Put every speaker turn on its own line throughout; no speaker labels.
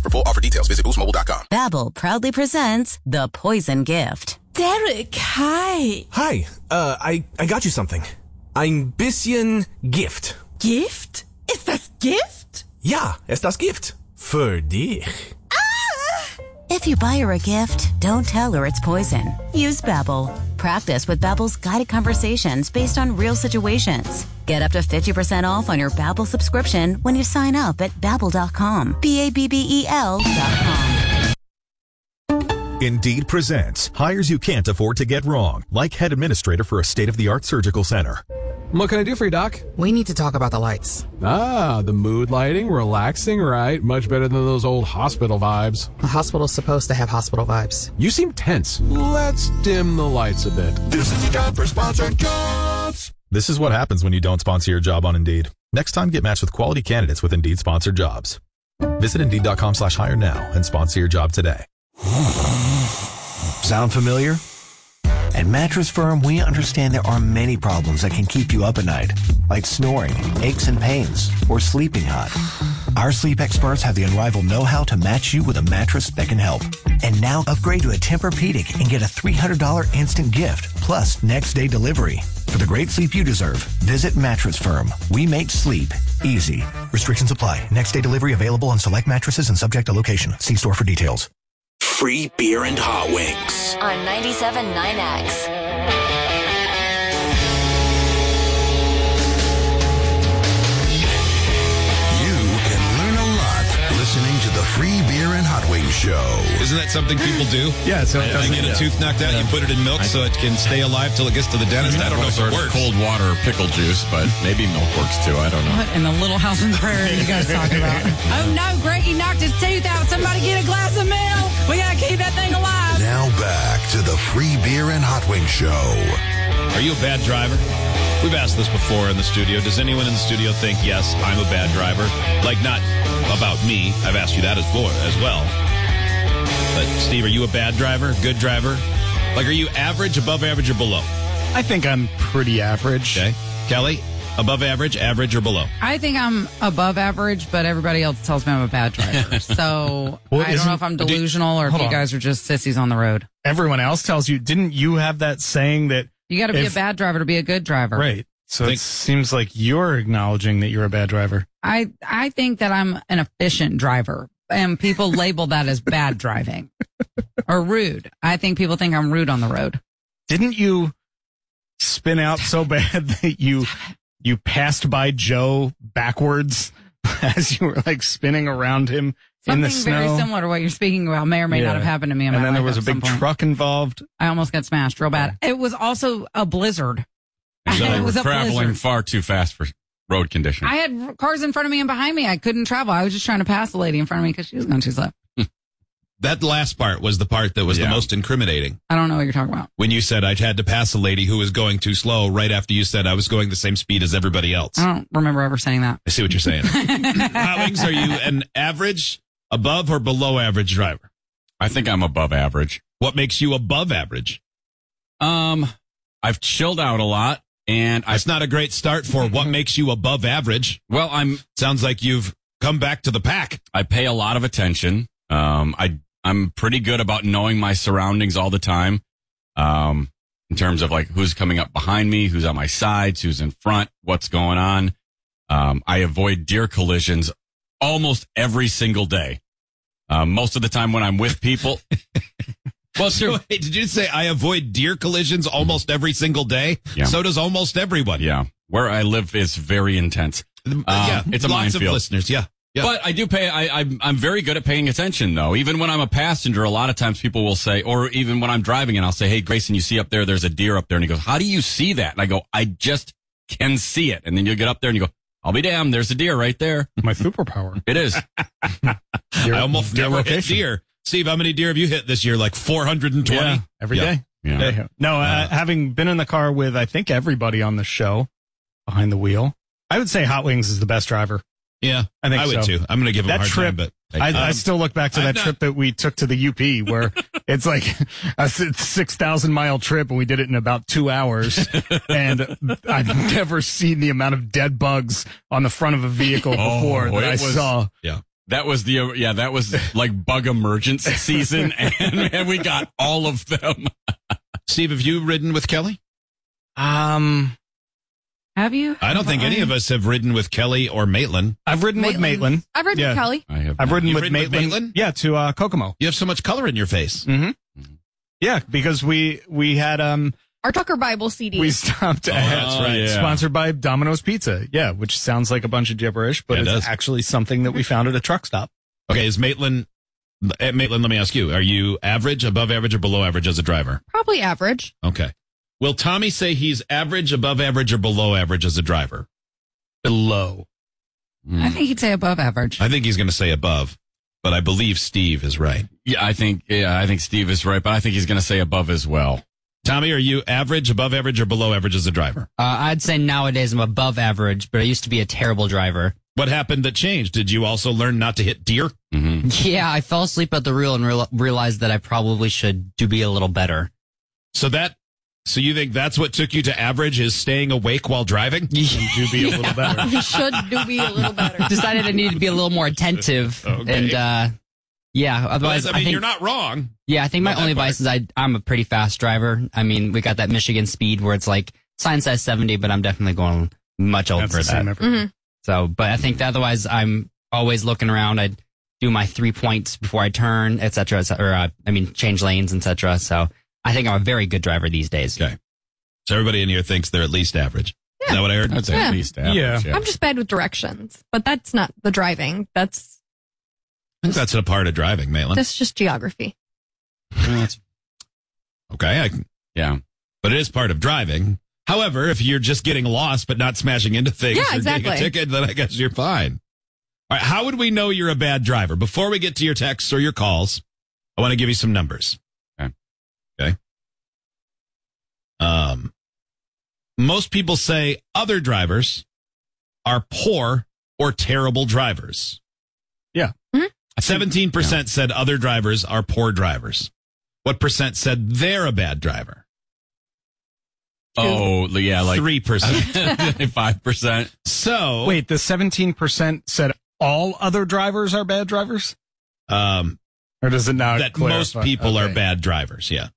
For full offer details, visit boostmobile.com.
Babbel proudly presents The Poison Gift.
Derek, hi.
Hi, I got you something. Ein bisschen Gift.
Gift? Ist das Gift?
Ja, ist das Gift. Für dich.
If you buy her a gift, don't tell her it's poison. Use Babbel. Practice with Babbel's guided conversations based on real situations. Get up to 50% off on your Babbel subscription when you sign up at Babbel.com. Babbel.com.
Indeed presents hires you can't afford to get wrong, like head administrator for a state-of-the-art surgical center.
What can I do for you, Doc?
We need to talk about the lights.
Ah, the mood lighting, relaxing, right? Much better than those old hospital vibes.
A hospital's supposed to have hospital vibes.
You seem tense. Let's dim the lights a bit.
This is the time for sponsored jobs.
This is what happens when you don't sponsor your job on Indeed. Next time, get matched with quality candidates with Indeed sponsored jobs. Visit Indeed.com/hire now and sponsor your job today.
Sound familiar? At Mattress Firm, we understand there are many problems that can keep you up at night, like snoring, aches and pains, or sleeping hot. Our sleep experts have the unrivaled know-how to match you with a mattress that can help. And now upgrade to a Tempur-Pedic and get a $300 instant gift, plus next-day delivery. For the great sleep you deserve, visit Mattress Firm. We make sleep easy. Restrictions apply. Next-day delivery available on select mattresses and subject to location. See store for details.
Free beer and hot wings.
On 97.9X.
Listening to the Free Beer and Hot Wings Show.
Isn't that something people do?
Yeah, so it
you get a tooth knocked out, you put it in milk so it can stay alive till it gets to the dentist. I don't know if it works.
Cold water or pickle juice, but maybe milk works too. I don't know.
What in the Little House on the Prairie are you guys talking about? Oh no, Greggy knocked his tooth out. Somebody get a glass of milk. We gotta keep that thing alive.
Now back to the Free Beer and Hot Wings Show.
Are you a bad driver? We've asked this before in the studio. Does anyone in the studio think, yes, I'm a bad driver? Like, not about me. I've asked you that as well. But, Steve, are you a bad driver? Good driver? Like, are you average, above average, or below?
I think I'm pretty average.
Okay. Kelly, above average, average, or below?
I think I'm above average, but everybody else tells me I'm a bad driver. So I don't know if I'm delusional or if you guys are just sissies on the road.
Everyone else tells you, didn't you have that saying that
you got to be a bad driver to be a good driver?
Right. So it seems like you're acknowledging that you're a bad driver.
I think that I'm an efficient driver, and people label that as bad driving or rude. I think people think I'm rude on the road.
Didn't you spin out so bad that you passed by Joe backwards as you were like spinning around him in the snow?
Something very similar to what you're speaking about may or may not have happened to me in my life.
And then there was a big truck involved.
I almost got smashed real bad. It was also a blizzard.
So
it was
traveling far too fast for road conditions.
I had cars in front of me and behind me. I couldn't travel. I was just trying to pass the lady in front of me because she was going too slow.
That last part was the part that was the most incriminating.
I don't know what you're talking about.
When you said I had to pass a lady who was going too slow right after you said I was going the same speed as everybody else.
I don't remember ever saying that.
I see what you're saying. Hot Wings, are you an average, above, or below average driver?
I think I'm above average.
What makes you above average?
I've chilled out a lot. And
it's not a great start for what makes you above average.
Well,
sounds like you've come back to the pack.
I pay a lot of attention. I'm pretty good about knowing my surroundings all the time. In terms of like who's coming up behind me, who's on my sides, who's in front, what's going on. I avoid deer collisions almost every single day. Most of the time when I'm with people.
Well, sure. Wait, did you say I avoid deer collisions almost every single day?
Yeah.
So does almost everyone.
Yeah. Where I live is very intense. It's a
lots
minefield.
of listeners. Yeah.
But I do pay, I'm very good at paying attention though. Even when I'm a passenger, a lot of times people will say, or even when I'm driving and I'll say, hey, Grayson, you see up there's a deer up there. And he goes, how do you see that? And I go, I just can see it. And then you get up there and you go, I'll be damned. There's a deer right there.
My superpower.
It is.
I almost never hit deer. Steve, how many deer have you hit this year? Like 420?
Yeah, every day.
Yeah.
No, having been in the car with, I think, everybody on the show behind the wheel, I would say Hot Wings is the best driver.
Yeah,
I think
I would too. I'm going to give him a hard time, but
I still look back to that trip that we took to the UP where it's like a 6,000 mile trip and we did it in about 2 hours. And I've never seen the amount of dead bugs on the front of a vehicle before that I saw.
Yeah.
That was like bug emergence season, and we got all of them.
Steve, have you ridden with Kelly?
Have you?
I don't think any of us have ridden with Kelly or Maitland.
I've ridden with Maitland.
I've ridden with Kelly.
I've ridden
You've
with
ridden with
Maitland.
Maitland?
Yeah, to Kokomo.
You have so much color in your face.
Mm-hmm. Yeah, because we had
our Tucker Bible CD.
We stopped at
that's right.
sponsored by Domino's Pizza. Yeah, which sounds like a bunch of gibberish, but it's actually something that we found at a truck stop.
Okay, is Maitland, let me ask you, are you average, above average, or below average as a driver?
Probably average.
Okay. Will Tommy say he's average, above average, or below average as a driver?
Below.
I think he'd say above average.
I think he's going to say above, but I believe Steve is right.
Yeah, I think Steve is right, but I think he's going to say above as well.
Tommy, are you average, above average, or below average as a driver?
I'd say nowadays I'm above average, but I used to be a terrible driver.
What happened that changed? Did you also learn not to hit deer?
Mm-hmm.
Yeah, I fell asleep at the wheel and realized that I probably should be a little better.
So you think that's what took you to average, is staying awake while driving?
Do be a little better.
We should be a little better.
Decided I needed to be a little more attentive.
Okay.
And, yeah, otherwise,
I think you're not wrong.
Yeah, I think my only advice is I'm a pretty fast driver. I mean, we got that Michigan speed where it's like, sign says 70, but I'm definitely going much over that.
Mm-hmm.
So, but I think that otherwise I'm always looking around. I do my 3 points before I turn, et cetera, change lanes, et cetera. So I think I'm a very good driver these days.
Okay. So everybody in here thinks they're at least average.
Yeah.
Is that what I heard?
I'd say at least average.
Yeah.
I'm just bad with directions, but that's not the driving.
I think that's a part of driving, Maitland.
That's just geography.
Okay. But it is part of driving. However, if you're just getting lost but not smashing into things or getting a ticket, then I guess you're fine. All right. How would we know you're a bad driver? Before we get to your texts or your calls, I want to give you some numbers. Okay. Most people say other drivers are poor or terrible drivers.
Yeah.
17% said other drivers are poor drivers. What percent said they're a bad driver?
Oh, yeah, like
3%.
5%.
So
wait, the 17% said all other drivers are bad drivers? Or does it not
that
clarify?
most people are bad drivers, yeah.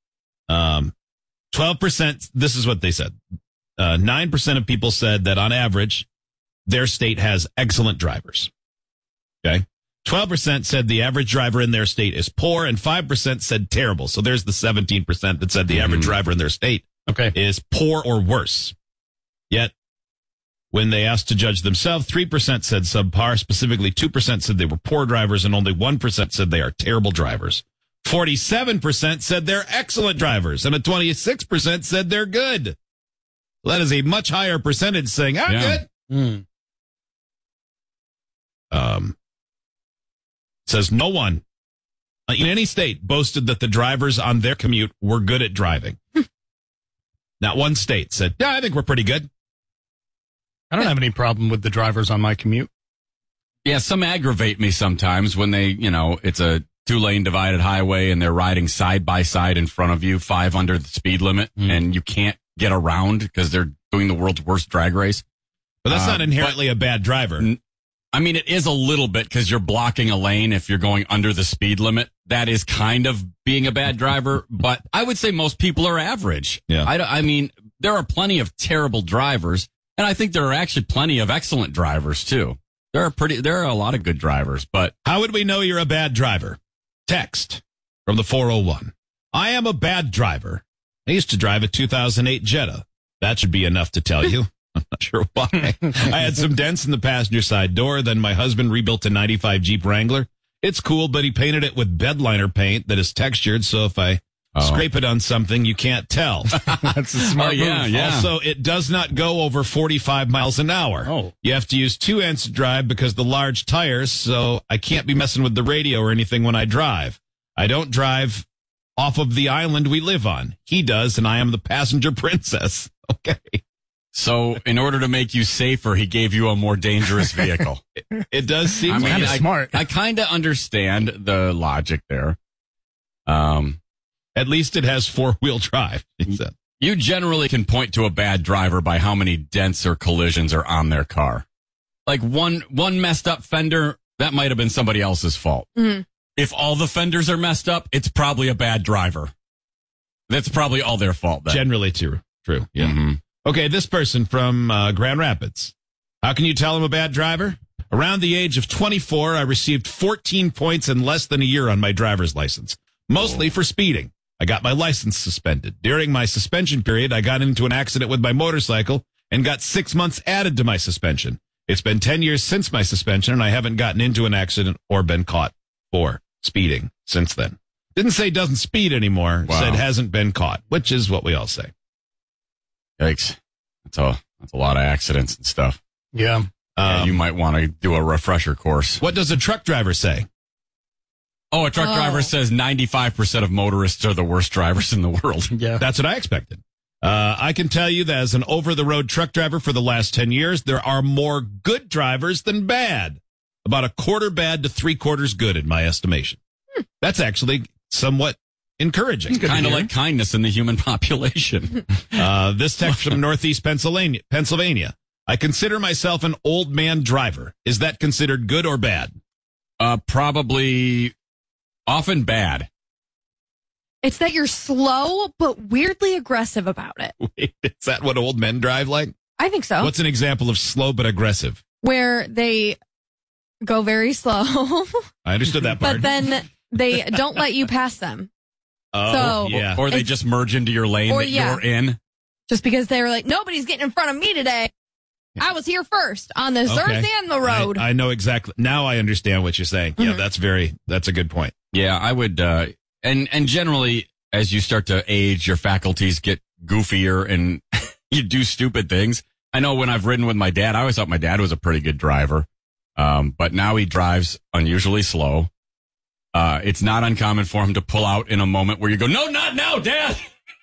12%, this is what they said. 9% of people said that on average, their state has excellent drivers. Okay. 12% said the average driver in their state is poor, and 5% said terrible. So there's the 17% that said the average driver in their state is poor or worse. Yet, when they asked to judge themselves, 3% said subpar. Specifically, 2% said they were poor drivers, and only 1% said they are terrible drivers. 47% said they're excellent drivers, and a 26% said they're good. That is a much higher percentage saying, good. Says no one in any state boasted that the drivers on their commute were good at driving. Not one state said, I think we're pretty good.
I don't have any problem with the drivers on my commute.
Yeah, some aggravate me sometimes when they, it's a 2-lane divided highway and they're riding side by side in front of you, 5 under the speed limit, and you can't get around because they're doing the world's worst drag race.
But that's not inherently a bad driver.
I mean, it is a little bit because you're blocking a lane if you're going under the speed limit. That is kind of being a bad driver, but I would say most people are average.
Yeah.
I mean, there are plenty of terrible drivers, and I think there are actually plenty of excellent drivers too. There are a lot of good drivers, but
how would we know you're a bad driver? Text from the 401. I am a bad driver. I used to drive a 2008 Jetta. That should be enough to tell you. I'm not sure why. I had some dents in the passenger side door. Then my husband rebuilt a 95 Jeep Wrangler. It's cool, but he painted it with bedliner paint that is textured, so if I scrape it on something, you can't tell.
That's a smart move.
Yeah.
Also, it does not go over 45 miles an hour.
Oh.
You have to use 2 hands to drive because of the large tires, so I can't be messing with the radio or anything when I drive. I don't drive off of the island we live on. He does, and I am the passenger princess. Okay.
So, in order to make you safer, he gave you a more dangerous vehicle.
It does seem
kind of smart.
I kind of understand the logic there.
At least it has 4-wheel drive.
You generally can point to a bad driver by how many dents or collisions are on their car. Like one messed up fender that might have been somebody else's fault.
Mm-hmm.
If all the fenders are messed up, it's probably a bad driver. That's probably all their fault. Then.
Generally true. Yeah.
Mm-hmm.
Okay, this person from Grand Rapids. How can you tell I'm a bad driver? Around the age of 24, I received 14 points in less than a year on my driver's license, mostly for speeding. I got my license suspended. During my suspension period, I got into an accident with my motorcycle and got 6 months added to my suspension. It's been 10 years since my suspension, and I haven't gotten into an accident or been caught for speeding since then. Didn't say doesn't speed anymore.
Wow.
Said hasn't been caught, which is what we all say.
Yikes. That's a lot of accidents and stuff.
Yeah.
You might want to do a refresher course.
What does a truck driver say?
Oh, a truck driver says 95% of motorists are the worst drivers in the world.
Yeah.
That's what I expected. I can tell you that as an over-the-road truck driver for the last 10 years, there are more good drivers than bad. About a quarter bad to three-quarters good in my estimation. That's actually somewhat encouraging.
Kind of like kindness in the human population.
This text from Northeast Pennsylvania. I consider myself an old man driver. Is that considered good or bad?
Probably often bad.
It's that you're slow, but weirdly aggressive about it.
Wait, is that what old men drive like?
I think so.
What's an example of slow but aggressive?
Where they go very slow.
I understood that part.
But then they don't let you pass them.
Oh,
so,
yeah.
Or they just merge into your lane that you're in.
Just because they were like, nobody's getting in front of me today. I was here first on this earth and the road.
I know exactly. Now I understand what you're saying. Yeah, that's a good point.
Yeah, I would, and generally, as you start to age, your faculties get goofier and you do stupid things. I know when I've ridden with my dad, I always thought my dad was a pretty good driver. But now he drives unusually slow. It's not uncommon for him to pull out in a moment where you go, no, not now, Dad.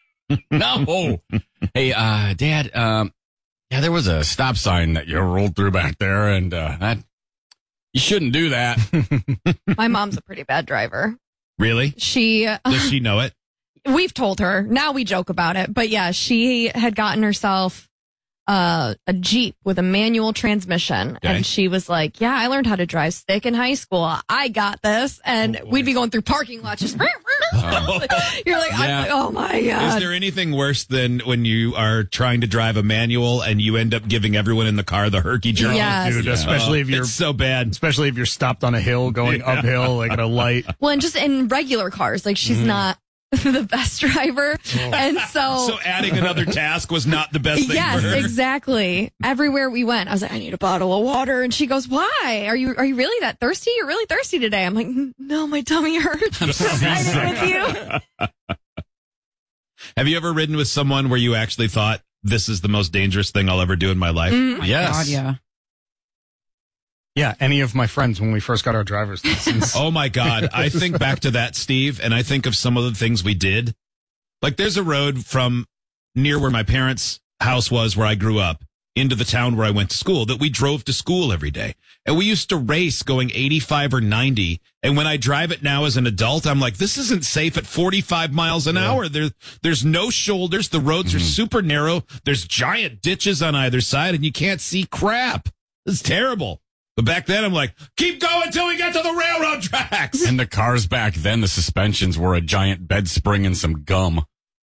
No. Hey, Dad, yeah, there was a stop sign that you rolled through back there, and you shouldn't do that.
My mom's a pretty bad driver.
Really?
Does
she know it?
We've told her. Now we joke about it. But yeah, she had gotten herself a Jeep with a manual transmission.
Okay.
And she was like, yeah, I learned how to drive stick in high school. I got this. And we'd be going through parking lots just... You're like,
Yeah.
oh my God.
Is there anything worse than when you are trying to drive a manual and you end up giving everyone in the car the herky jerky?
Yes.
Dude, especially if you're
it's so bad.
Especially if you're stopped on a hill going uphill, like at a light.
Well, and just in regular cars, like she's not the best driver. And
So adding another task was not the best thing
yes,
for her.
exactly. Everywhere we went, I was like, I need a bottle of water. And she goes, why? Are you really that thirsty? You're really thirsty today. I'm like, no, my tummy hurts. I'm with you.
Have you ever ridden with someone where you actually thought, this is the most dangerous thing I'll ever do in my life?
Yes.
God, yeah.
Yeah, any of my friends when we first got our driver's license.
Oh my God. I think back to that, Steve, and I think of some of the things we did. Like there's a road from near where my parents' house was where I grew up into the town where I went to school that we drove to school every day. And we used to race going 85 or 90. And when I drive it now as an adult, I'm like, this isn't safe at 45 miles an hour. There's no shoulders. The roads are super narrow. There's giant ditches on either side and you can't see crap. It's terrible. But back then, I'm like, keep going till we get to the railroad tracks.
And the cars back then, the suspensions were a giant bed spring and some gum.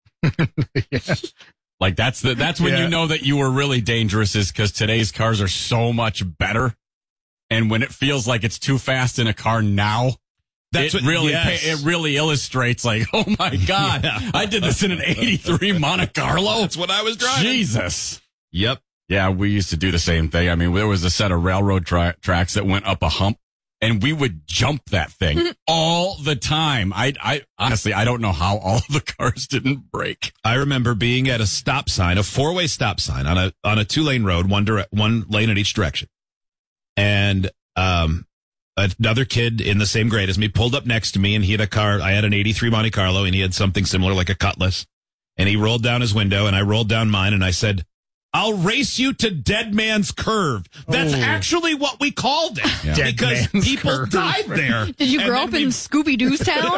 Like that's when you know that you were really dangerous, is because today's cars are so much better. And when it feels like it's too fast in a car now, it really illustrates like, oh my God, I did this in an 83 Monte Carlo.
That's what I was driving.
Jesus.
Yep.
Yeah, we used to do the same thing. I mean, there was a set of railroad tracks that went up a hump, and we would jump that thing all the time. I honestly, I don't know how all of the cars didn't break.
I remember being at a stop sign, a 4-way stop sign on a 2-lane road, one lane in each direction. And another kid in the same grade as me pulled up next to me, and he had a car. I had an 83 Monte Carlo, and he had something similar like a Cutlass. And he rolled down his window, and I rolled down mine, and I said, I'll race you to Dead Man's Curve. That's actually what we called it.
Yeah.
Because people died there.
Did you grow up in Scooby-Doo's town?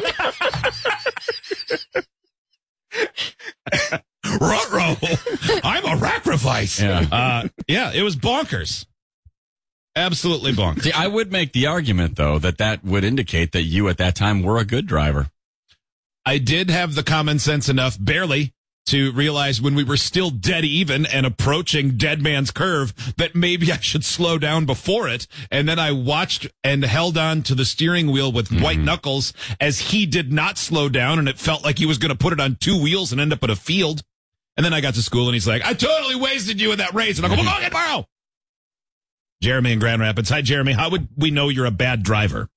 Ruh-roh. I'm a sacrifice.
Yeah.
Yeah, it was bonkers. Absolutely bonkers.
See, I would make the argument, though, that would indicate that you at that time were a good driver.
I did have the common sense enough, barely, to realize when we were still dead even and approaching Dead Man's Curve that maybe I should slow down before it. And then I watched and held on to the steering wheel with white knuckles as he did not slow down, and it felt like he was going to put it on two wheels and end up in a field. And then I got to school and he's like, I totally wasted you in that race. And I go, well, go get borrow. Jeremy in Grand Rapids. Hi, Jeremy. How would we know you're a bad driver?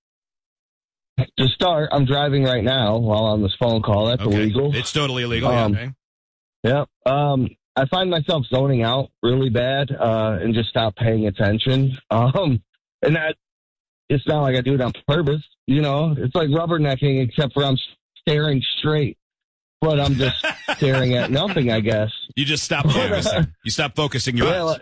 To start, I'm driving right now while on this phone call. That's illegal.
It's totally illegal. Okay.
Yeah. I find myself zoning out really bad and just stop paying attention. And that it's not like I do it on purpose. You know, it's like rubbernecking, except for I'm staring straight, but I'm just staring at nothing, I guess.
You just stop focusing. You stop focusing your eyes.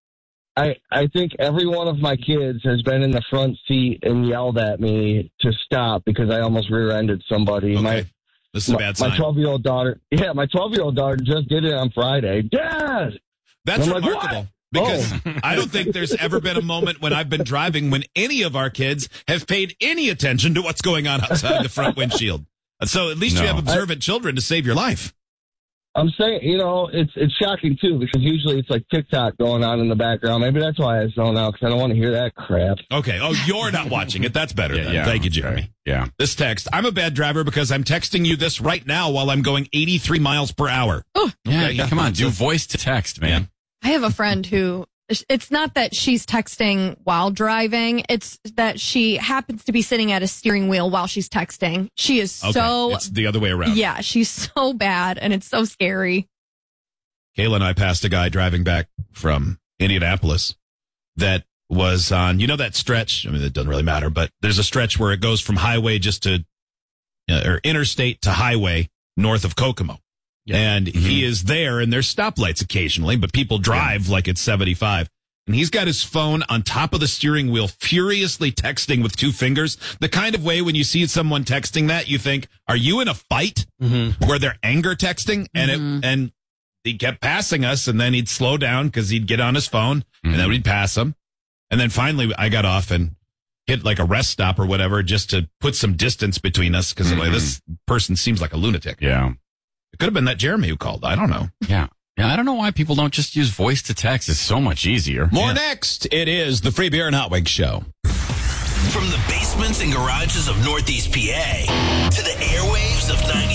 I think every one of my kids has been in the front seat and yelled at me to stop because I almost rear-ended somebody.
Okay. This is a bad sign.
My 12-year-old daughter, my 12-year-old daughter just did it on Friday. Dad!
That's
Like,
remarkable because I don't think there's ever been a moment when I've been driving when any of our kids have paid any attention to what's going on outside the front windshield. So at least you have observant children to save your life.
I'm saying, you know, it's shocking, too, because usually it's like TikTok going on in the background. Maybe that's why I zone out, because I don't want to hear that crap.
Okay. Oh, you're not watching it. That's better then. Thank you, Jeremy.
Yeah.
This text, I'm a bad driver because I'm texting you this right now while I'm going 83 miles per hour.
Oh.
Yeah, come on. Do voice to text, man.
I have a friend who, it's not that she's texting while driving. It's that she happens to be sitting at a steering wheel while she's texting. She is so...
It's the other way around.
Yeah, she's so bad, and it's so scary.
Kayla and I passed a guy driving back from Indianapolis that was on, you know that stretch? I mean, it doesn't really matter, but there's a stretch where it goes from highway just to, or interstate to highway north of Kokomo. Yeah. And he is there, and there's stoplights occasionally, but people drive like it's 75. And he's got his phone on top of the steering wheel, furiously texting with two fingers. The kind of way when you see someone texting that, you think, are you in a fight where they're anger texting? And and he kept passing us, and then he'd slow down because he'd get on his phone, and then we'd pass him. And then finally I got off and hit like a rest stop or whatever just to put some distance between us because like, this person seems like a lunatic.
Yeah.
It could have been that Jeremy who called. I don't know.
Yeah. Yeah, I don't know why people don't just use voice to text. It's so much easier.
More next. It is the Free Beer and Hot Wings Show.
From the basements and garages of Northeast PA to the airwaves of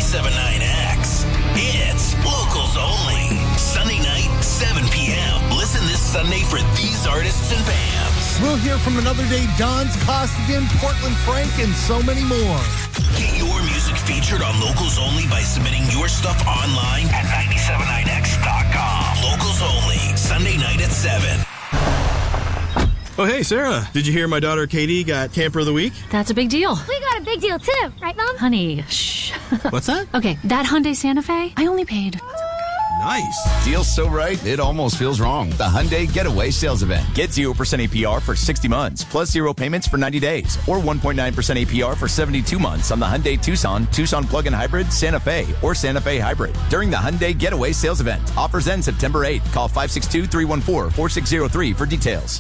97.9X, it's locals only. Sunday night, 7 p.m. Listen this Sunday for these artists and bands.
We'll hear from Another Day Don's, Costigan, Portland Frank, and so many more.
Get your music featured on Locals Only by submitting your stuff online at 979x.com. Locals Only, Sunday night at 7.
Oh, hey, Sarah. Did you hear my daughter Katie got Camper of the Week?
That's a big deal.
We got a big deal, too. Right, Mom?
Honey, shh.
What's that?
Okay, that Hyundai Santa Fe, I only paid...
Nice.
Deal's so right, it almost feels wrong. The Hyundai Getaway Sales Event. Get 0% APR for 60 months, plus 0 payments for 90 days, or 1.9% APR for 72 months on the Hyundai Tucson, Tucson Plug-in Hybrid, Santa Fe, or Santa Fe Hybrid. During the Hyundai Getaway Sales Event. Offers end September 8th. Call 562-314-4603 for details.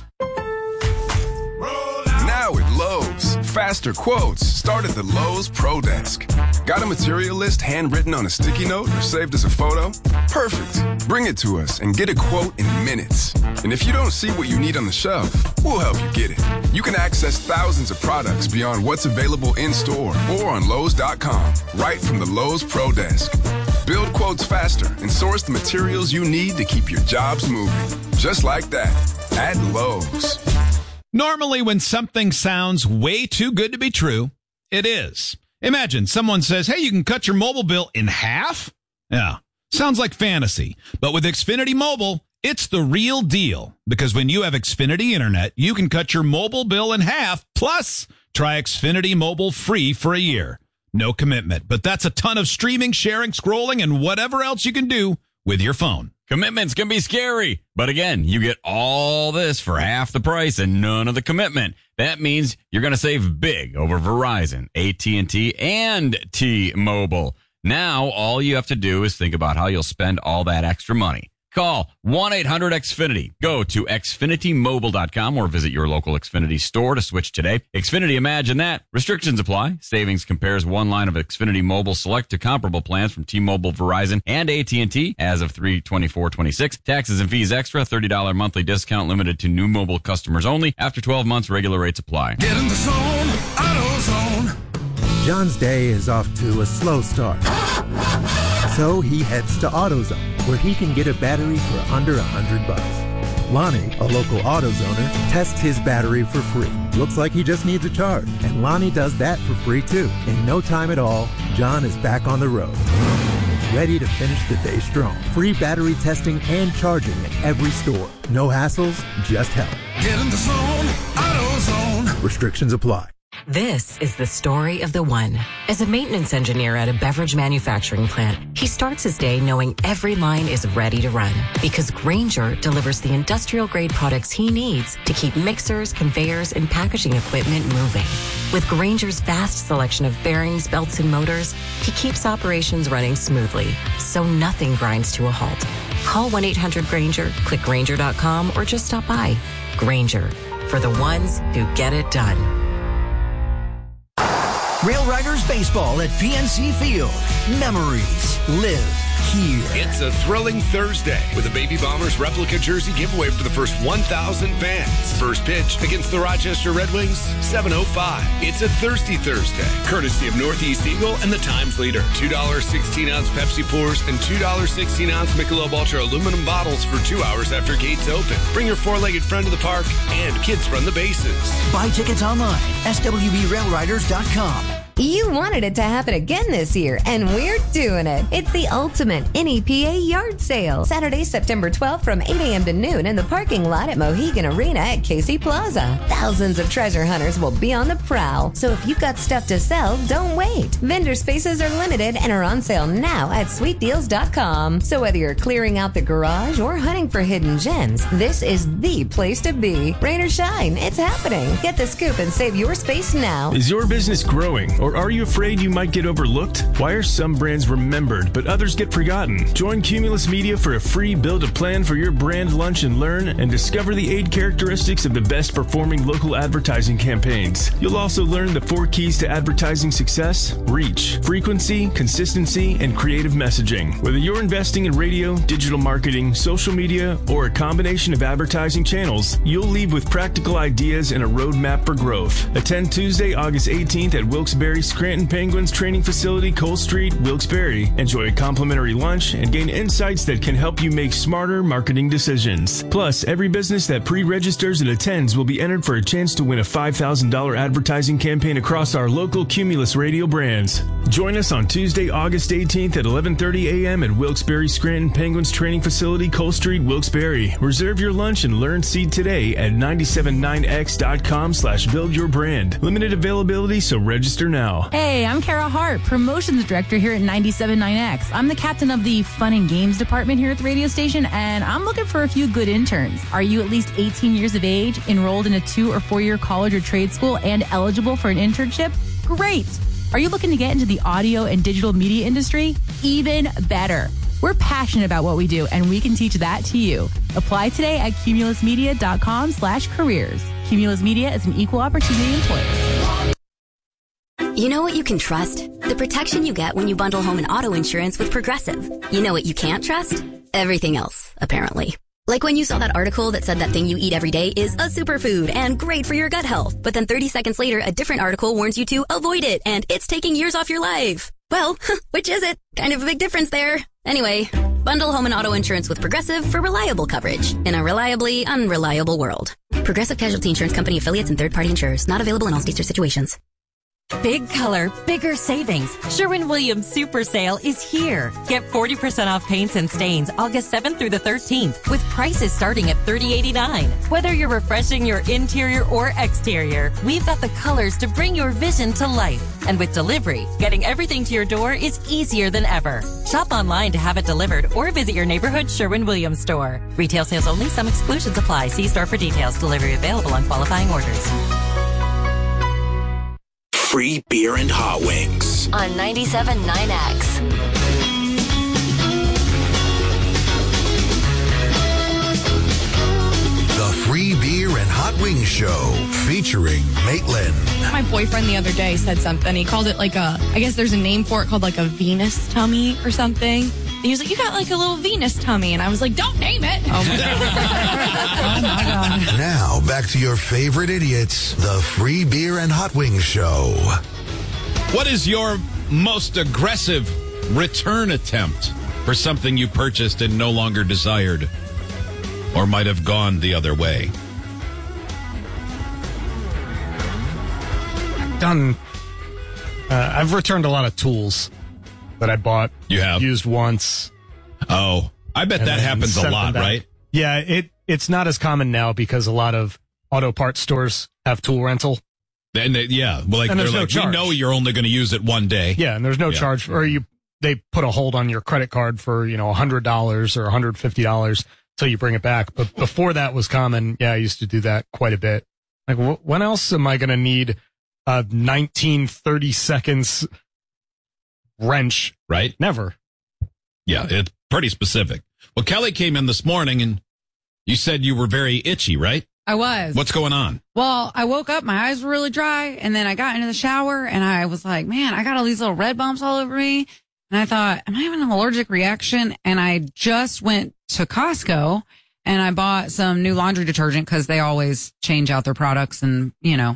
Now at Lowe's, faster quotes start at the Lowe's Pro Desk. Got a material list handwritten on a sticky note or saved as a photo? Perfect. Bring it to us and get a quote in minutes. And if you don't see what you need on the shelf, we'll help you get it. You can access thousands of products beyond what's available in store or on Lowe's.com, right from the Lowe's Pro Desk. Build quotes faster and source the materials you need to keep your jobs moving. Just like that, at Lowe's.
Normally, when something sounds way too good to be true, it is. Imagine someone says, hey, you can cut your mobile bill in half? Yeah, sounds like fantasy. But with Xfinity Mobile, it's the real deal. Because when you have Xfinity Internet, you can cut your mobile bill in half. Plus, try Xfinity Mobile free for a year. No commitment, but that's a ton of streaming, sharing, scrolling, and whatever else you can do with your phone.
Commitments can be scary, but again, you get all this for half the price and none of the commitment. That means you're going to save big over Verizon, AT&T, and T-Mobile. Now, all you have to do is think about how you'll spend all that extra money. Call 1-800-XFINITY. Go to xfinitymobile.com or visit your local Xfinity store to switch today. Xfinity, imagine that. Restrictions apply. Savings compares one line of Xfinity Mobile Select to comparable plans from T-Mobile, Verizon, and AT&T as of 3/24/26. Taxes and fees extra. $30 monthly discount limited to new mobile customers only. After 12 months, regular rates apply.
Get in the zone, AutoZone.
John's day is off to a slow start. So he heads to AutoZone, where he can get a battery for under $100. Lonnie, a local AutoZoner, tests his battery for free. Looks like he just needs a charge, and Lonnie does that for free too. In no time at all, John is back on the road, ready to finish the day strong. Free battery testing and charging at every store. No hassles, just help.
Get in the zone, AutoZone.
Restrictions apply.
This is the story of the one. As a maintenance engineer at a beverage manufacturing plant, he starts his day knowing every line is ready to run because Grainger delivers the industrial-grade products he needs to keep mixers, conveyors, and packaging equipment moving. With Grainger's vast selection of bearings, belts, and motors, he keeps operations running smoothly, so nothing grinds to a halt. Call 1-800-GRAINGER, click Grainger.com, or just stop by. Grainger, for the ones who get it done.
Rail Riders Baseball at PNC Field. Memories live here.
It's a thrilling Thursday with a Baby Bombers replica jersey giveaway for the first 1,000 fans. First pitch against the Rochester Red Wings, 7:05. It's a Thirsty Thursday, courtesy of Northeast Eagle and the Times Leader. $2 16-ounce Pepsi pours and $2 16-ounce Michelob Ultra aluminum bottles for 2 hours after gates open. Bring your four-legged friend to the park and kids run the bases.
Buy tickets online, swbrailriders.com.
You wanted it to happen again this year, and we're doing it. It's the ultimate NEPA yard sale. Saturday, September 12th from 8 a.m. to noon in the parking lot at Mohegan Arena at Casey Plaza. Thousands of treasure hunters will be on the prowl. So if you've got stuff to sell, don't wait. Vendor spaces are limited and are on sale now at sweetdeals.com. So whether you're clearing out the garage or hunting for hidden gems, this is the place to be. Rain or shine, it's happening. Get the scoop and save your space now.
Is your business growing? Or are you afraid you might get overlooked? Why are some brands remembered, but others get forgotten? Join Cumulus Media for a free build a plan for your brand lunch and learn and discover the 8 characteristics of the best performing local advertising campaigns. You'll also learn the 4 keys to advertising success: reach, frequency, consistency, and creative messaging. Whether you're investing in radio, digital marketing, social media, or a combination of advertising channels, you'll leave with practical ideas and a roadmap for growth. Attend Tuesday, August 18th at Wilkes-Barre Scranton Penguins Training Facility, Cole Street, Wilkes-Barre. Enjoy a complimentary lunch and gain insights that can help you make smarter marketing decisions. Plus, every business that pre-registers and attends will be entered for a chance to win a $5,000 advertising campaign across our local Cumulus radio brands. Join us on Tuesday, August 18th at 11:30 a.m. at Wilkes-Barre Scranton Penguins Training Facility, Cole Street, Wilkes-Barre. Reserve your lunch and learn seed today at 979x.com/buildyourbrand. Limited availability, so register now.
Hey, I'm Kara Hart, Promotions Director here at 97.9X. I'm the captain of the Fun and Games department here at the radio station, and I'm looking for a few good interns. Are you at least 18 years of age, enrolled in a 2 or 4 year college or trade school, and eligible for an internship? Great! Are you looking to get into the audio and digital media industry? Even better. We're passionate about what we do, and we can teach that to you. Apply today at cumulusmedia.com/careers. Cumulus Media is an equal opportunity employer.
You know what you can trust? The protection you get when you bundle home and auto insurance with Progressive. You know what you can't trust? Everything else, apparently. Like when you saw that article that said that thing you eat every day is a superfood and great for your gut health. But then 30 seconds later, a different article warns you to avoid it and it's taking years off your life. Well, which is it? Kind of a big difference there. Anyway, bundle home and auto insurance with Progressive for reliable coverage in a reliably unreliable world. Progressive Casualty Insurance Company affiliates and third-party insurers. Not available in all states or situations.
Big color, bigger savings. Sherwin-Williams Super Sale is here. Get 40% off paints and stains August 7th through the 13th with prices starting at $30.89. Whether you're refreshing your interior or exterior, we've got the colors to bring your vision to life. And with delivery, getting everything to your door is easier than ever. Shop online to have it delivered or visit your neighborhood Sherwin-Williams store. Retail sales only. Some exclusions apply. See store for details. Delivery available on qualifying orders.
Free beer and hot wings
on 97.9X.
and Hot Wings Show featuring Maitland.
My boyfriend the other day said something. He called it like I guess there's a name for it called like a Venus tummy or something. And he was like, you got like a little Venus tummy. And I was like, don't name it. Oh my God.
Now, back to your favorite idiots, the Free Beer and Hot Wings Show.
What is your most aggressive return attempt for something you purchased and no longer desired or might have gone the other way?
I've returned a lot of tools that I bought.
You have?
Used once.
Oh, I bet that happens a lot, right?
Yeah, it's not as common now because a lot of auto parts stores have tool rental.
And they're like, we know you're only going to use it one day.
Yeah, and there's no charge, or they put a hold on your credit card for, $100 or $150 till you bring it back. But before that was common, I used to do that quite a bit. Like, when else am I going to need a 30 seconds wrench?
Right?
Never.
Yeah, it's pretty specific. Well, Kelly came in this morning and you said you were very itchy, right?
I was.
What's going on?
Well, I woke up, my eyes were really dry, and then I got into the shower, and I was like, man, I got all these little red bumps all over me. And I thought, am I having an allergic reaction? And I just went to Costco, and I bought some new laundry detergent because they always change out their products, and,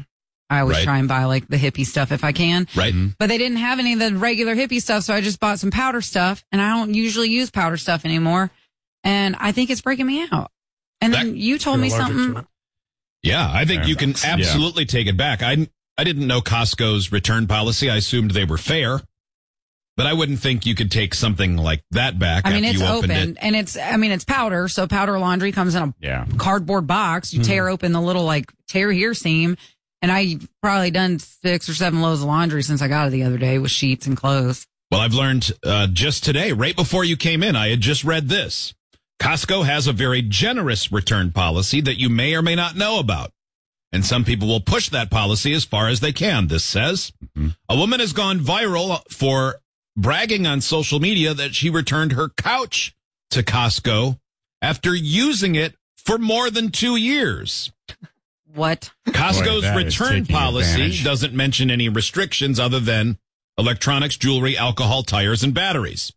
I always try and buy, like, the hippie stuff if I can.
Right.
But they didn't have any of the regular hippie stuff, so I just bought some powder stuff, and I don't usually use powder stuff anymore, and I think it's breaking me out. And then you told me something.
Yeah, I think you can absolutely take it back. I didn't know Costco's return policy. I assumed they were fair, but I wouldn't think you could take something like that back.
I mean,
after
it's
you opened
open, and it's powder. So powder laundry comes in a cardboard box. You tear open the little tear here seam, and I've probably done 6 or 7 loads of laundry since I got it the other day with sheets and clothes.
Well, I've learned just today, right before you came in, I had just read this. Costco has a very generous return policy that you may or may not know about. And some people will push that policy as far as they can, this says. A woman has gone viral for bragging on social media that she returned her couch to Costco after using it for more than 2 years.
What?
Costco's return policy doesn't mention any restrictions other than electronics, jewelry, alcohol, tires, and batteries.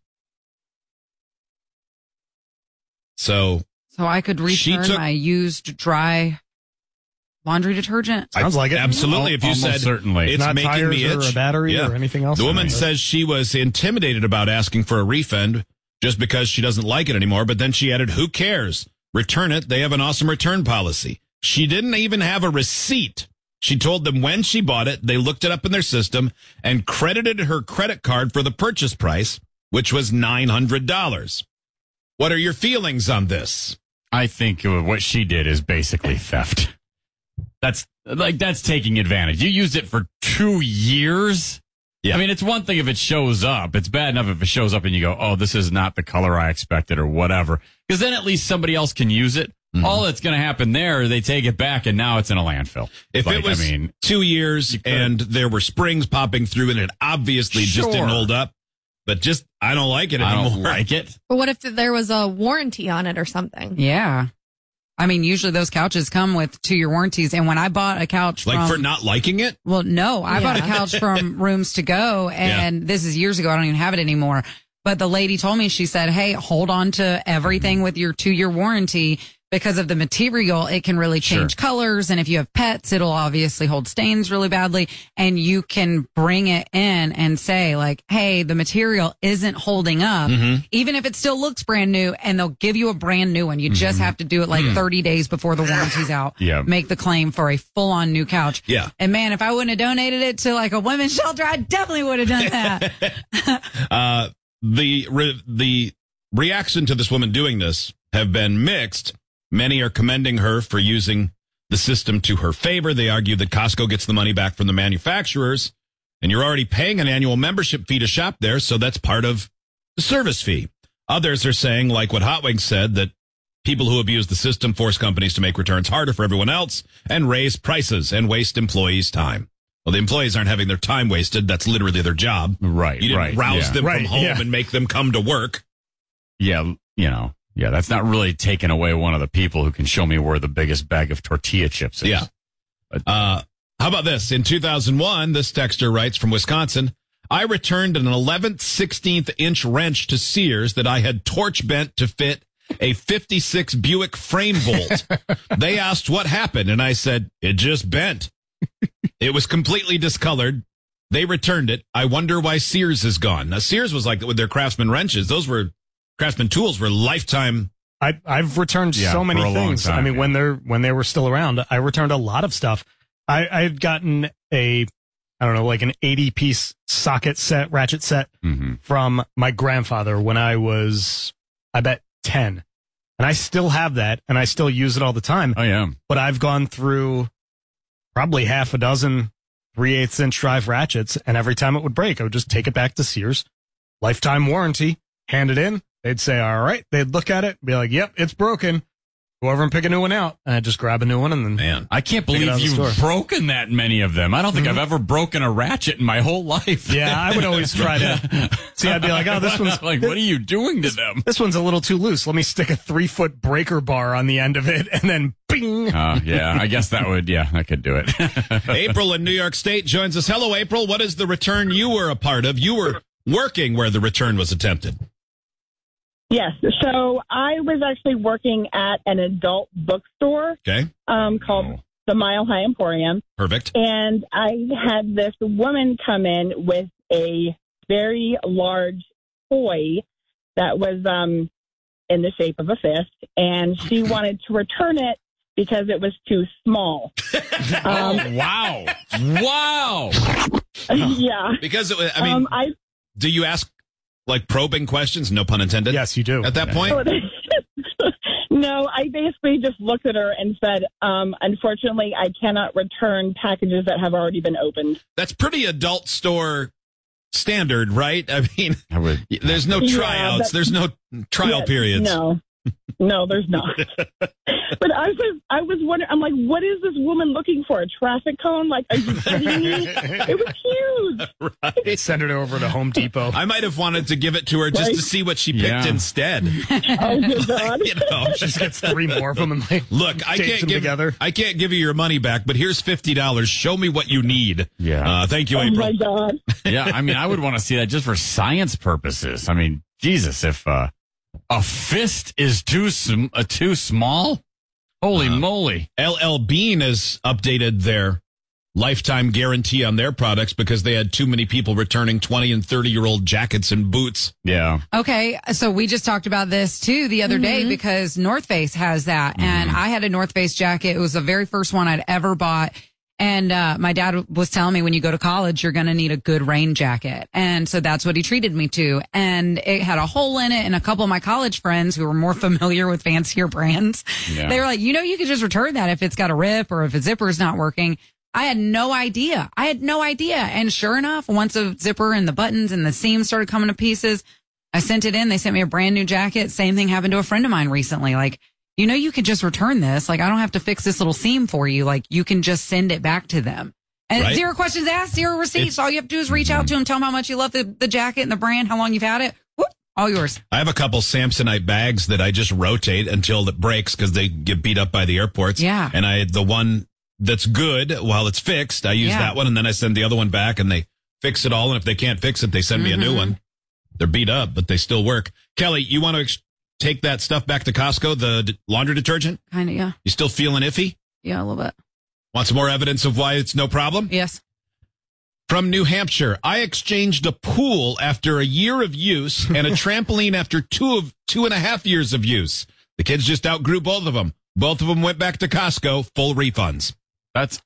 So
I could return my used dry laundry detergent?
Sounds like it.
Absolutely. If you said
certainly.
It's
not
making
tires
me itch.
Or a battery or anything else.
The woman says she was intimidated about asking for a refund just because she doesn't like it anymore. But then she added, who cares? Return it. They have an awesome return policy. She didn't even have a receipt. She told them when she bought it, they looked it up in their system and credited her credit card for the purchase price, which was $900. What are your feelings on this?
I think what she did is basically theft. That's taking advantage. You used it for 2 years. Yeah. I mean, it's one thing if it shows up. It's bad enough if it shows up and you go, oh, this is not the color I expected or whatever. Because then at least somebody else can use it. Mm-hmm. All that's going to happen there, they take it back and now it's in a landfill.
If it was 2 years and there were springs popping through and it obviously just didn't hold up. But I don't like it anymore.
I don't like it.
But what if there was a warranty on it or something?
Yeah. I mean, usually those couches come with 2-year warranties. And when I bought a couch
for not liking it?
Well, no. I bought a couch from Rooms to Go, and this is years ago. I don't even have it anymore. But the lady told me, she said, hey, hold on to everything with your 2-year warranty. Because of the material, it can really change colors. And if you have pets, it'll obviously hold stains really badly. And you can bring it in and say hey, the material isn't holding up, even if it still looks brand new, and they'll give you a brand new one. You just have to do it 30 days before the warranty's out. Make the claim for a full on new couch.
Yeah.
And man, if I wouldn't have donated it to a women's shelter, I definitely would have done that.
The reaction to this woman doing this have been mixed. Many are commending her for using the system to her favor. They argue that Costco gets the money back from the manufacturers, and you're already paying an annual membership fee to shop there, so that's part of the service fee. Others are saying, like what Hot Wings said, that people who abuse the system force companies to make returns harder for everyone else and raise prices and waste employees' time. Well, the employees aren't having their time wasted. That's literally their job.
Right,
You didn't rouse them from home and make them come to work.
Yeah, Yeah, that's not really taking away one of the people who can show me where the biggest bag of tortilla chips is.
Yeah.
But,
how about this? In 2001, this texter writes from Wisconsin, I returned an 11/16 inch wrench to Sears that I had torch bent to fit a 56 Buick frame bolt. They asked what happened, and I said, it just bent. It was completely discolored. They returned it. I wonder why Sears is gone. Now, Sears was like with their Craftsman wrenches. Those were Craftsman tools were lifetime.
I've returned so many things.
Time,
I mean, when they were still around, I returned a lot of stuff. I had gotten an 80-piece socket set, ratchet set from my grandfather when I was, I bet, 10. And I still have that, and I still use it all the time.
Oh, yeah.
But I've gone through probably half a dozen 3/8 inch drive ratchets, and every time it would break, I would just take it back to Sears, lifetime warranty, hand it in. They'd say, all right. They'd look at it, be like, yep, it's broken. Go over and pick a new one out. And I'd just grab a new one and then.
Man, I can't believe you've broken that many of them. I don't think I've ever broken a ratchet in my whole life.
Yeah, I would always try to. See, I'd be like, oh, this one's.
Like, what are you doing to them?
This one's a little too loose. Let me stick a 3-foot breaker bar on the end of it and then bing.
Yeah, I guess that could do it.
April in New York State joins us. Hello, April. What is the return you were a part of? You were working where the return was attempted.
Yes. So I was actually working at an adult bookstore called the Mile High Emporium.
Perfect.
And I had this woman come in with a very large toy that was in the shape of a fist, and she wanted to return it because it was too small.
Wow. Wow.
Yeah.
Because, do you ask like probing questions? No pun intended.
Yes, you do.
At that point?
No, I basically just looked at her and said, unfortunately, I cannot return packages that have already been opened.
That's pretty adult store standard, right? I mean, there's no tryouts. There's no trial periods.
No, there's not. But I was wondering, I'm like, what is this woman looking for? A traffic cone? Like, are you kidding me? It was huge.
Right. Send it over to Home Depot.
I might have wanted to give it to her just to see what she picked instead.
Oh, good God.
She just gets 3 more of them and like,
look, I can't give you your money back, but here's $50. Show me what you need.
Yeah.
Thank you, April.
Oh, my God.
Yeah, I mean, I would want to see that just for science purposes. I mean, Jesus, if a fist is too small, holy moly.
LL Bean has updated their lifetime guarantee on their products because they had too many people returning 20 and 30-year-old jackets and boots.
Yeah.
Okay, so we just talked about this too the other day because North Face has that, and I had a North Face jacket. It was the very first one I'd ever bought. And my dad was telling me when you go to college, you're going to need a good rain jacket. And so that's what he treated me to. And it had a hole in it. And a couple of my college friends who were more familiar with fancier brands, they were like, you could just return that if it's got a rip or if a zipper is not working. I had no idea. And sure enough, once a zipper and the buttons and the seams started coming to pieces, I sent it in. They sent me a brand new jacket. Same thing happened to a friend of mine recently. Like, you could just return this. Like, I don't have to fix this little seam for you. Like, you can just send it back to them. And 0 questions asked, 0 receipts. All you have to do is reach out to them, tell them how much you love the jacket and the brand, how long you've had it. Whoop, all yours.
I have a couple Samsonite bags that I just rotate until it breaks because they get beat up by the airports.
Yeah.
And I the one that's good while it's fixed, I use that one, and then I send the other one back, and they fix it all. And if they can't fix it, they send me a new one. They're beat up, but they still work. Kelly, you want to take that stuff back to Costco, the laundry detergent?
Kind of, yeah.
You still feeling iffy?
Yeah, a little bit.
Want some more evidence of why it's no problem?
Yes.
From New Hampshire, I exchanged a pool after a year of use and a trampoline after 2.5 years of use. The kids just outgrew both of them. Both of them went back to Costco, full refunds.
That's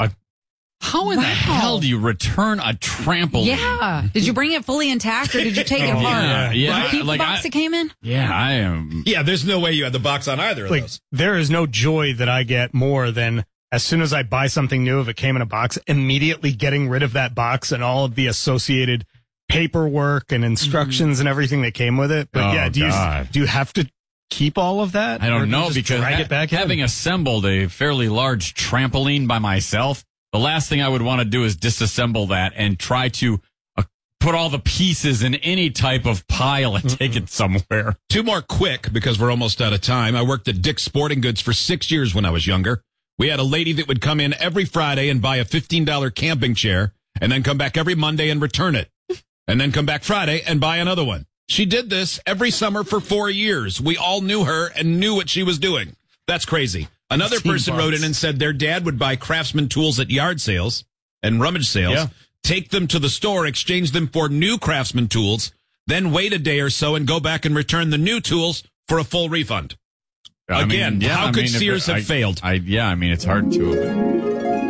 how in the hell do you return a trampoline?
Yeah. Did you bring it fully intact or did you take it apart?
Yeah.
Keep the box it came in?
Yeah, I am.
Yeah, there's no way you had the box on either of those.
There is no joy that I get more than as soon as I buy something new, if it came in a box, immediately getting rid of that box and all of the associated paperwork and instructions and everything that came with it. But do you have to keep all of that?
I don't know, because
drag it back
having assembled a fairly large trampoline by myself, the last thing I would want to do is disassemble that and try to put all the pieces in any type of pile and take it somewhere.
Two more quick, because we're almost out of time. I worked at Dick's Sporting Goods for 6 years when I was younger. We had a lady that would come in every Friday and buy a $15 camping chair and then come back every Monday and return it. And then come back Friday and buy another one. She did this every summer for 4 years. We all knew her and knew what she was doing. That's crazy. Another person wrote in and said their dad would buy Craftsman tools at yard sales and rummage sales, take them to the store, exchange them for new Craftsman tools, then wait a day or so and go back and return the new tools for a full refund. Again, how could Sears have failed?
It's hard to.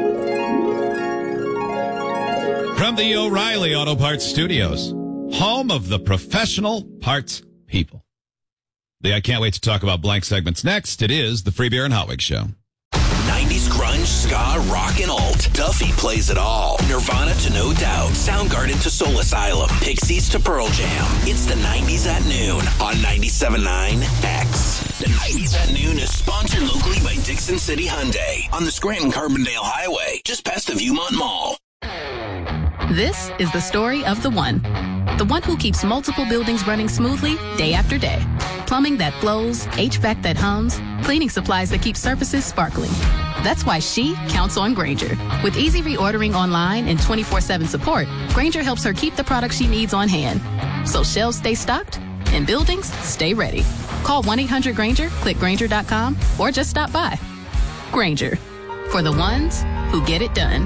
From the O'Reilly Auto Parts Studios, home of the professional parts people. I can't wait to talk about blank segments next. It is the Free Beer and Hot Wings Show.
90s grunge, ska, rock, and alt. Duffy plays it all. Nirvana to No Doubt. Soundgarden to Soul Asylum. Pixies to Pearl Jam. It's the 90s at noon on 97.9 X. The 90s at noon is sponsored locally by Dixon City Hyundai on the Scranton-Carbondale Highway, just past the Viewmont Mall.
This is the story of the one who keeps multiple buildings running smoothly day after day. Plumbing that flows, HVAC that hums, cleaning supplies that keep surfaces sparkling. That's why she counts on Grainger. With easy reordering online and 24/7 support, Grainger helps her keep the products she needs on hand. So shelves stay stocked and buildings stay ready. Call 1-800-GRAINGER, click Grainger.com, or just stop by. Grainger, for the ones who get it done.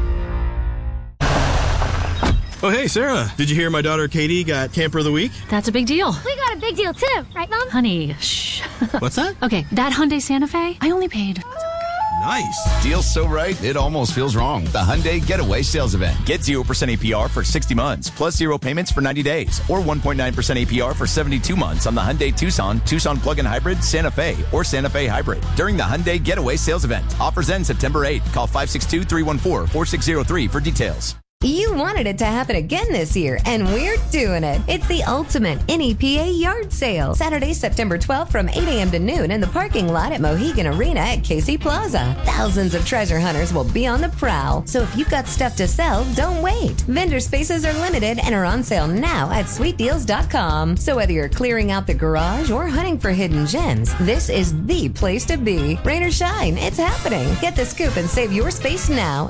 Oh, hey, Sarah. Did you hear my daughter Katie got Camper of the Week?
That's a big deal.
We got a big deal, too. Right, Mom?
Honey, shh.
What's that?
Okay, that Hyundai Santa Fe, I only paid...
Nice. Deal's so right, it almost feels wrong. The Hyundai Getaway Sales Event. Get 0% APR for 60 months, plus 0 payments for 90 days, or 1.9% APR for 72 months on the Hyundai Tucson, Tucson Plug-in Hybrid, Santa Fe, or Santa Fe Hybrid. During the Hyundai Getaway Sales Event. Offers end September 8th. Call 562-314-4603 for details.
You wanted it to happen again this year, and we're doing it. It's the ultimate NEPA yard sale. Saturday, September 12th from 8 a.m. to noon in the parking lot at Mohegan Arena at Casey Plaza. Thousands of treasure hunters will be on the prowl. So if you've got stuff to sell, don't wait. Vendor spaces are limited and are on sale now at sweetdeals.com. So whether you're clearing out the garage or hunting for hidden gems, this is the place to be. Rain or shine, it's happening. Get the scoop and save your space now.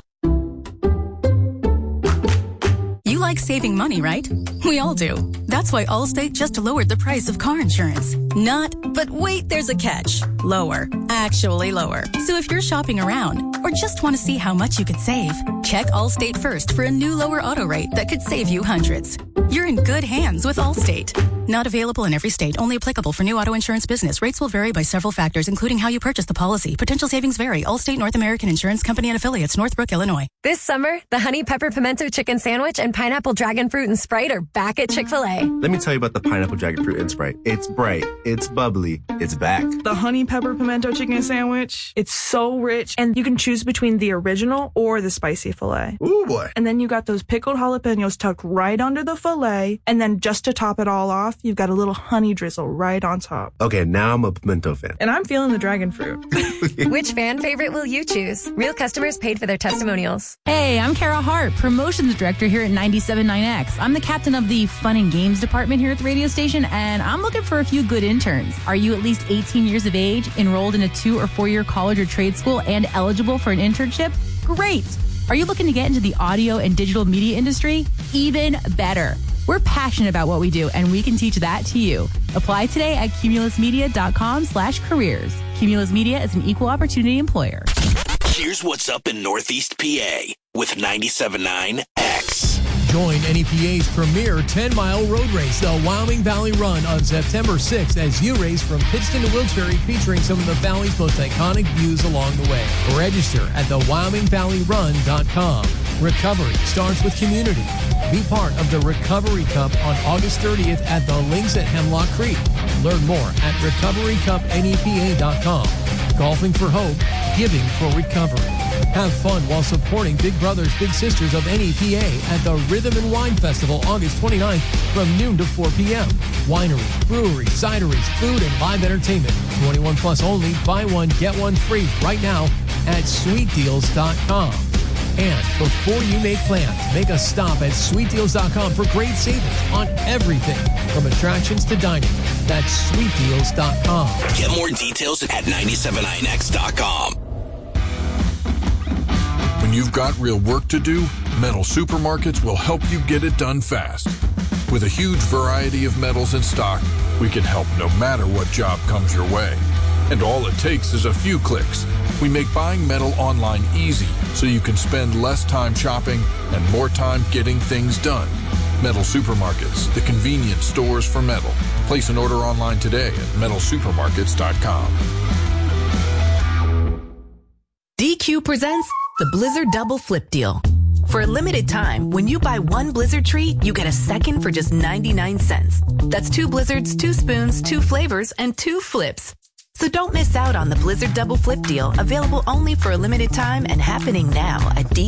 You like saving money, right? We all do. That's why Allstate just lowered the price of car insurance. Not, but wait, there's a catch. Lower. Actually lower. So if you're shopping around or just want to see how much you could save, check Allstate first for a new lower auto rate that could save you hundreds. You're in good hands with Allstate. Not available in every state. Only applicable for new auto insurance business. Rates will vary by several factors, including how you purchase the policy. Potential savings vary. Allstate North American Insurance Company and affiliates, Northbrook, Illinois.
This summer, the Honey Pepper Pimento Chicken Sandwich and Pineapple Dragon Fruit and Sprite are back at Chick-fil-A.
Let me tell you about the Pineapple Dragon Fruit and Sprite. It's bright. It's bubbly. It's back.
The Honey Pepper Pimento Chicken Sandwich. It's so rich, and you can choose between the original or the spicy filet.
Ooh, boy.
And then you got those pickled jalapenos tucked right under the filet, and then just to top it all off, you've got a little honey drizzle right on top.
Okay, now I'm a pimento fan.
And I'm feeling the dragon fruit.
Which fan favorite will you choose? Real customers paid for their testimonials.
Hey, I'm Kara Hart, Promotions Director here at 97.9X. I'm the captain of the Fun and Games Department here at the radio station, and I'm looking for a few good interns. Are you at least 18 years of age, enrolled in a 2 or 4 year college or trade school, and eligible for an internship? Great! Are you looking to get into the audio and digital media industry? Even better. We're passionate about what we do, and we can teach that to you. Apply today at cumulusmedia.com/careers. Cumulus Media is an equal opportunity employer.
Here's what's up in Northeast PA with 97.9 X.
Join NEPA's premier 10-mile road race, the Wyoming Valley Run, on September 6th as you race from Pittston to Wilkes-Barre, featuring some of the valley's most iconic views along the way. Register at the WyomingValleyRun.com. Recovery starts with community. Be part of the Recovery Cup on August 30th at the Links at Hemlock Creek. Learn more at recoverycupnepa.com. Golfing for hope, giving for recovery. Have fun while supporting Big Brothers Big Sisters of NEPA at the Rhythm and Wine Festival August 29th from noon to 4 p.m. Wineries, breweries, cideries, food, and live entertainment. 21 plus only. Buy one, get one free right now at sweetdeals.com. And before you make plans, make a stop at sweetdeals.com for great savings on everything from attractions to dining. That's sweetdeals.com.
Get more details at 979x.com.
When you've got real work to do, Metal Supermarkets will help you get it done fast. With a huge variety of metals in stock, we can help no matter what job comes your way. And all it takes is a few clicks. We make buying metal online easy so you can spend less time shopping and more time getting things done. Metal Supermarkets, the convenience stores for metal. Place an order online today at metalsupermarkets.com.
DQ presents the Blizzard Double Flip Deal. For a limited time, when you buy one Blizzard treat, you get a second for just 99 cents. That's 2 Blizzards, 2 spoons, 2 flavors, and 2 flips. So don't miss out on the Blizzard Double Flip Deal, available only for a limited time and happening now at DQ.